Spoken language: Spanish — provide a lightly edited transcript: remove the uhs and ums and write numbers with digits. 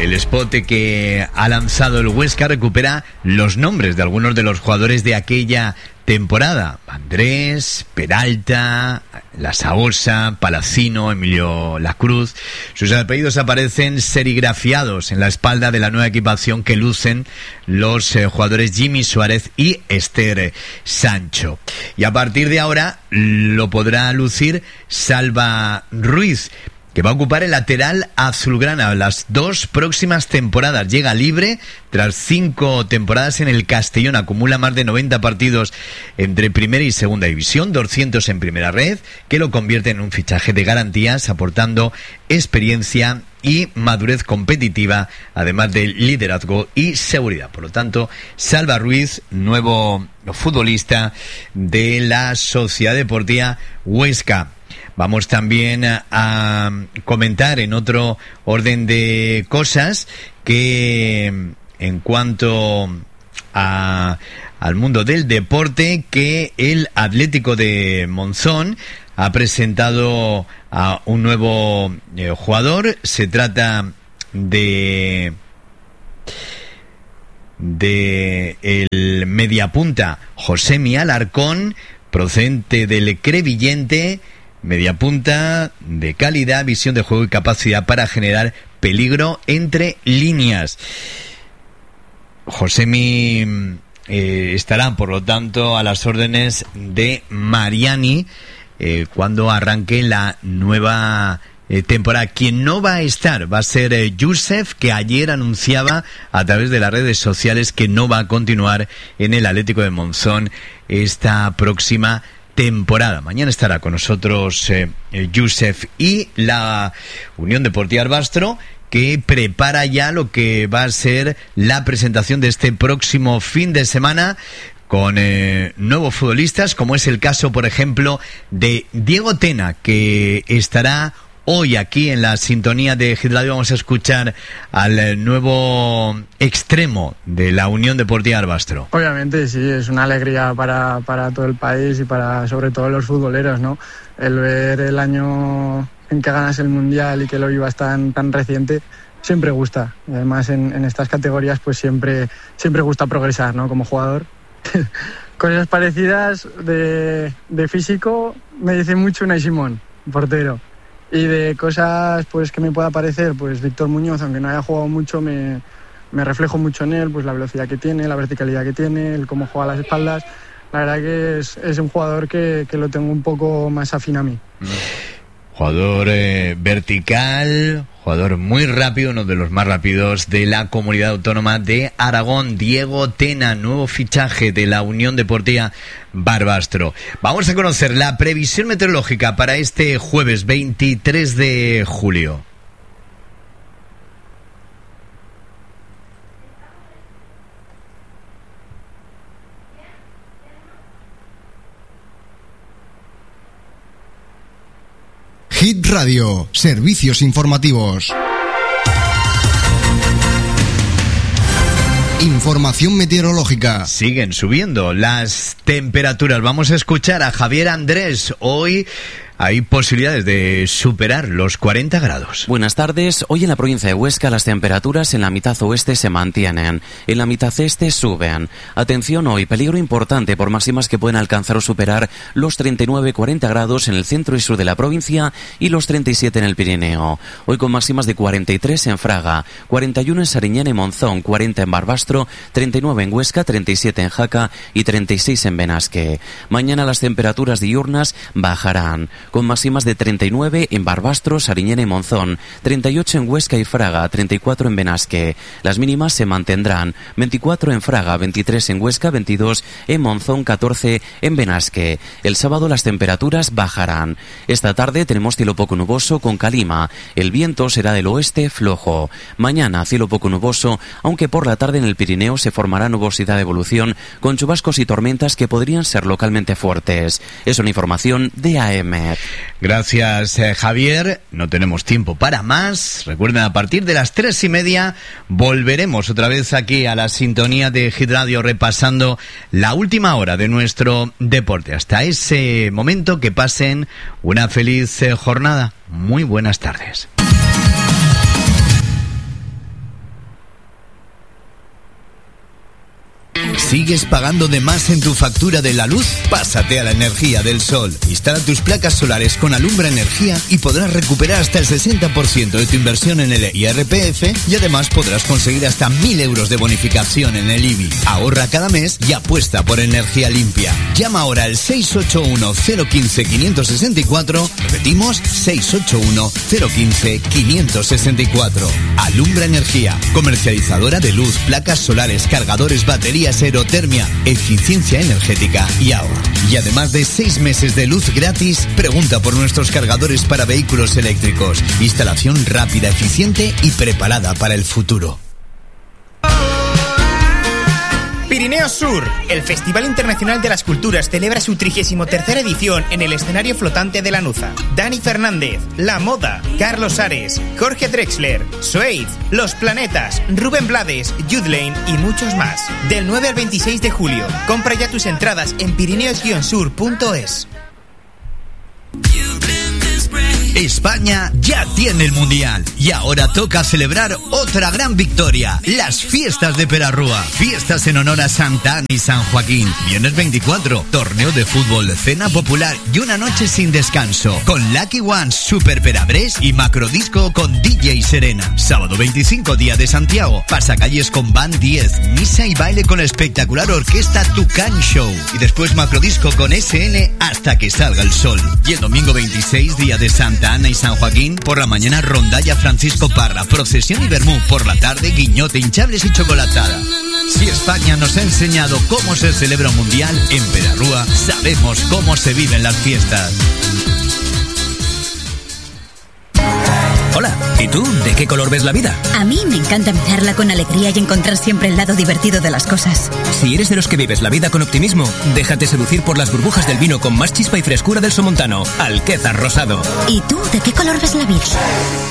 El spot que ha lanzado el Huesca recupera los nombres de algunos de los jugadores de aquella temporada: Andrés, Peralta, La Saosa, Palacino, Emilio Lacruz. Sus apellidos aparecen serigrafiados en la espalda de la nueva equipación que lucen los jugadores Jimmy Suárez y Esther Sancho. Y a partir de ahora lo podrá lucir Salva Ruiz, que va a ocupar el lateral azulgrana las 2 próximas temporadas. Llega libre tras 5 temporadas en el Castellón. Acumula más de 90 partidos entre primera y segunda división, 200 en primera red, que lo convierte en un fichaje de garantías, aportando experiencia y madurez competitiva, además de liderazgo y seguridad. Por lo tanto, Salva Ruiz, nuevo futbolista de la Sociedad Deportiva Huesca. Vamos también a comentar en otro orden de cosas que, en cuanto al mundo del deporte, que el Atlético de Monzón ha presentado a un nuevo jugador. Se trata de el mediapunta Josemi Alarcón, procedente del Crevillente. Mediapunta de calidad, visión de juego y capacidad para generar peligro entre líneas. Josemi estará, por lo tanto, a las órdenes de Mariani cuando arranque la nueva temporada. Quien no va a estar va a ser Youssef, que ayer anunciaba a través de las redes sociales que no va a continuar en el Atlético de Monzón esta próxima temporada. Mañana estará con nosotros Youssef, y la Unión Deportiva Barbastro, que prepara ya lo que va a ser la presentación de este próximo fin de semana con nuevos futbolistas, como es el caso, por ejemplo, de Diego Tena, que estará hoy aquí en la sintonía de Hit Radio. Vamos a escuchar al nuevo extremo de la Unión Deportiva Barbastro. Obviamente sí, es una alegría para todo el país y para sobre todo los futboleros, ¿no? El ver el año en que ganas el Mundial y que lo vivas tan reciente siempre gusta. Y además en estas categorías pues siempre gusta progresar, ¿no? Como jugador. Cosas parecidas de físico me dice mucho Unai Simón, portero. Y de cosas pues que me pueda parecer, pues Víctor Muñoz, aunque no haya jugado mucho, me reflejo mucho en él, pues la velocidad que tiene, la verticalidad que tiene, el cómo juega a las espaldas. La verdad que es un jugador que lo tengo un poco más afín a mí. Jugador vertical, jugador muy rápido, uno de los más rápidos de la Comunidad Autónoma de Aragón. Diego Tena, nuevo fichaje de la Unión Deportiva Barbastro. Vamos a conocer la previsión meteorológica para este jueves 23 de julio. Hit Radio, servicios informativos. Información meteorológica. Siguen subiendo las temperaturas. Vamos a escuchar a Javier Andrés. Hoy hay posibilidades de superar los 40 grados. Buenas tardes. Hoy en la provincia de Huesca las temperaturas en la mitad oeste se mantienen. En la mitad este suben. Atención hoy, peligro importante por máximas que pueden alcanzar o superar los 39-40 grados en el centro y sur de la provincia y los 37 en el Pirineo. Hoy con máximas de 43 en Fraga, 41 en Sariñena y Monzón, 40 en Barbastro, 39 en Huesca, 37 en Jaca y 36 en Benasque. Mañana las temperaturas diurnas bajarán, con máximas de 39 en Barbastro, Sariñena y Monzón, 38 en Huesca y Fraga, 34 en Benasque. Las mínimas se mantendrán, 24 en Fraga, 23 en Huesca, 22 en Monzón, 14 en Benasque. El sábado las temperaturas bajarán. Esta tarde tenemos cielo poco nuboso con calima. El viento será del oeste flojo. Mañana cielo poco nuboso, aunque por la tarde en el Pirineo se formará nubosidad de evolución con chubascos y tormentas que podrían ser localmente fuertes. Es una información de AM. Gracias, Javier. No tenemos tiempo para más. Recuerden, a partir de las 3:30 volveremos otra vez aquí a la sintonía de Hit Radio, repasando la última hora de nuestro deporte. Hasta ese momento, que pasen una feliz jornada. Muy buenas tardes. ¿Sigues pagando de más en tu factura de la luz? Pásate a la energía del sol. Instala tus placas solares con Alumbra Energía y podrás recuperar hasta el 60% de tu inversión en el IRPF y además podrás conseguir hasta 1.000 euros de bonificación en el IBI. Ahorra cada mes y apuesta por energía limpia. Llama ahora al 681-015-564. Repetimos, 681-015-564. Alumbra Energía, comercializadora de luz, placas solares, cargadores, baterías, aerotermia, eficiencia energética y ahorro. Y además de 6 meses de luz gratis, pregunta por nuestros cargadores para vehículos eléctricos. Instalación rápida, eficiente y preparada para el futuro. Pirineos Sur, el Festival Internacional de las Culturas celebra su 33ª edición en el escenario flotante de Lanuza. Dani Fernández, La Moda, Carlos Ares, Jorge Drexler, Suede, Los Planetas, Rubén Blades, Jude Lane y muchos más. Del 9 al 26 de julio. Compra ya tus entradas en pirineos-sur.es. España ya tiene el Mundial y ahora toca celebrar otra gran victoria, las fiestas de Perarrúa. Fiestas en honor a Santa Ana y San Joaquín. Viernes 24, torneo de fútbol, cena popular y una noche sin descanso con Lucky Ones, Super Perabrés y Macrodisco con DJ Serena. Sábado 25, Día de Santiago, pasacalles con Band 10, misa y baile con la espectacular orquesta Tucán Show y después Macrodisco con SN hasta que salga el sol. Y el domingo 26, Día de Santa Ana y San Joaquín, por la mañana rondalla Francisco Parra, procesión y vermú, por la tarde guiñote, hinchables y chocolatada. Si España nos ha enseñado cómo se celebra un mundial, en Perarrúa sabemos cómo se viven las fiestas. Hola, ¿y tú de qué color ves la vida? A mí me encanta mirarla con alegría y encontrar siempre el lado divertido de las cosas. Si eres de los que vives la vida con optimismo, déjate seducir por las burbujas del vino con más chispa y frescura del Somontano, Alquézar Rosado. ¿Y tú de qué color ves la vida?